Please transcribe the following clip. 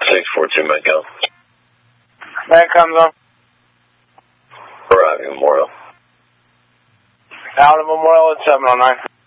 642 Metcalf. That comes on. Arriving Memorial. Out of Memorial at 709.